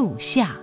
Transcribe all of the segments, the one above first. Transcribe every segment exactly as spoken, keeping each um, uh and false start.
度夏。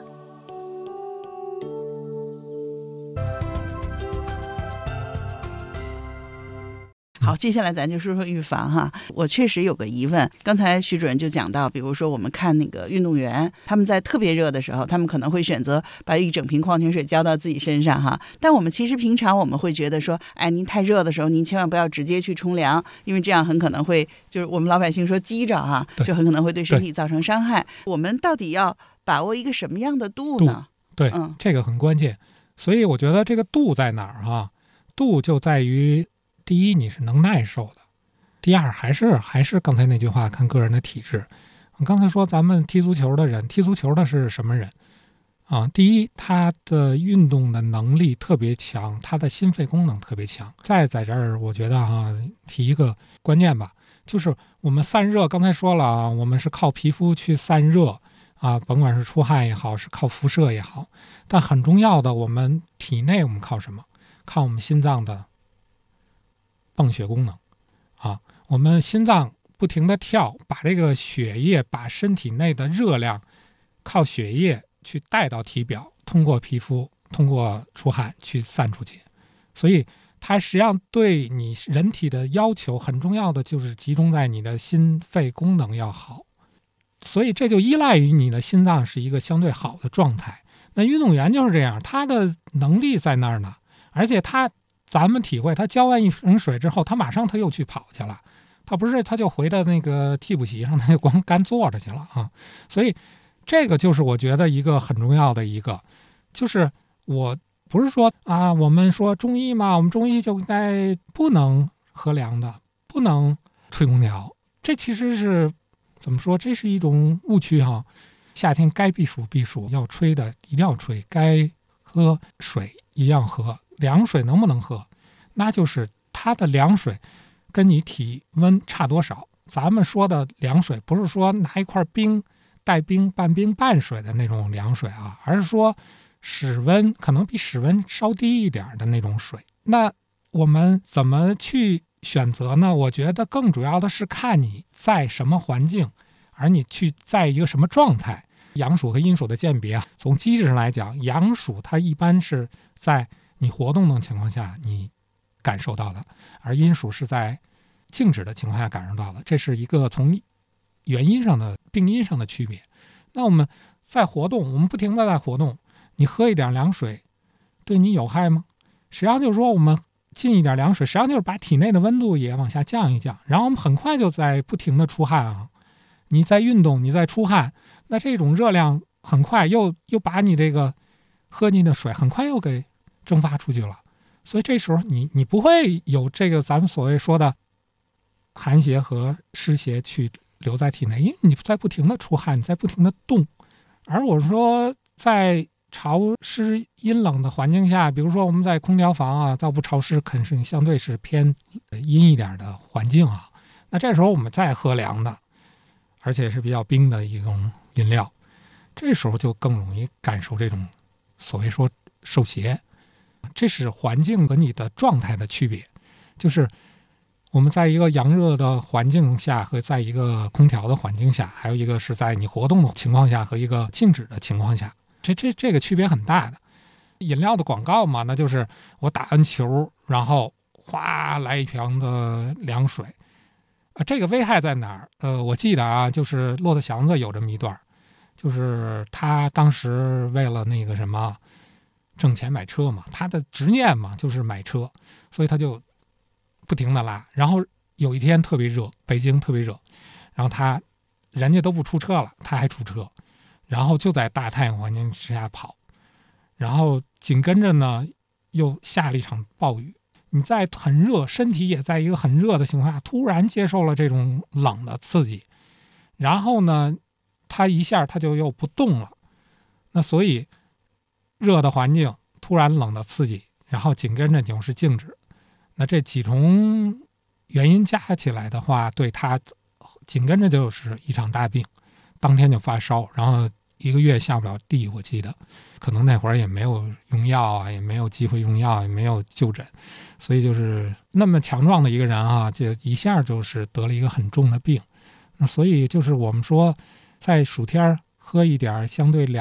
好，接下来咱就说说预防哈。我确实有个疑问，刚才徐主任就讲到，比如说我们看那个运动员，他们在特别热的时候，他们可能会选择把一整瓶矿泉水浇到自己身上哈。但我们其实平常我们会觉得说，哎，您太热的时候，您千万不要直接去冲凉，因为这样很可能会就是我们老百姓说激着哈，就很可能会对身体造成伤害。我们到底要把握一个什么样的度呢？ 度对、嗯，这个很关键。所以我觉得这个度在哪儿哈？度就在于。第一，你是能耐受的；第二，还是还是刚才那句话，看个人的体质。我刚才说，咱们踢足球的人，踢足球的是什么人啊？第一，他的运动的能力特别强，他的心肺功能特别强。再在这儿，我觉得啊，提一个关键吧，就是我们散热，刚才说了啊，我们是靠皮肤去散热啊，甭管是出汗也好，是靠辐射也好，但很重要的，我们体内我们靠什么？靠我们心脏的泵血功能啊，我们心脏不停地跳，把这个血液，把身体内的热量靠血液去带到体表，通过皮肤，通过出汗去散出去。所以它实际上对你人体的要求很重要的就是集中在你的心肺功能要好，所以这就依赖于你的心脏是一个相对好的状态。那运动员就是这样，他的能力在那儿呢，而且他咱们体会，他浇完一盆水之后，他马上他又去跑去了，他不是他就回到那个替补席上，他就光干坐着去了啊。所以这个就是我觉得一个很重要的一个，就是我不是说啊，我们说中医嘛，我们中医就应该不能喝凉的，不能吹空调，这其实是怎么说？这是一种误区哈。夏天该避暑避暑，要吹的一定要吹，该喝水一样喝。凉水能不能喝？那就是它的凉水跟你体温差多少。咱们说的凉水不是说拿一块冰带冰半冰半水的那种凉水啊，而是说室温可能比室温稍低一点的那种水。那我们怎么去选择呢？我觉得更主要的是看你在什么环境，而你去在一个什么状态。阳暑和阴暑的鉴别啊，从机制上来讲，阳暑它一般是在你活动的情况下你感受到的，而阴暑是在静止的情况下感受到的，这是一个从原因上的病因上的区别。那我们在活动，我们不停的在活动，你喝一点凉水对你有害吗？实际上就是说我们进一点凉水，实际上就是把体内的温度也往下降一降，然后我们很快就在不停的出汗啊。你在运动，你在出汗，那这种热量很快又又把你这个喝进的水很快又给蒸发出去了，所以这时候你你不会有这个咱们所谓说的寒邪和湿邪去留在体内，因为你在不停的出汗，你在不停的动。而我说在潮湿阴冷的环境下，比如说我们在空调房啊，倒不潮湿，肯定相对是偏阴一点的环境啊，那这时候我们再喝凉的，而且是比较冰的一种饮料，这时候就更容易感受这种所谓说受邪。这是环境和你的状态的区别，就是我们在一个阳热的环境下和在一个空调的环境下，还有一个是在你活动的情况下和一个静止的情况下，这这这个区别很大的。饮料的广告嘛，那就是我打完球，然后哗来一瓶的凉水。呃，这个危害在哪儿？呃，我记得啊，就是骆驼祥子有这么一段，就是他当时为了那个什么挣钱买车嘛，他的执念嘛就是买车，所以他就不停的拉。然后有一天特别热，北京特别热，然后他人家都不出车了，他还出车，然后就在大太阳环境之下跑，然后紧跟着呢又下了一场暴雨。你在很热，身体也在一个很热的情况下，突然接受了这种冷的刺激，然后呢他一下他就又不动了。那所以热的环境突然冷的刺激，然后紧跟着又是静止，那这几重原因加起来的话，对他紧跟着就是一场大病，当天就发烧，然后一个月下不了地。我记得可能那会儿也没有用药啊，也没有机会用药，也没有就诊，所以就是那么强壮的一个人啊，就一下就是得了一个很重的病。那所以就是我们说在暑天喝一点相对凉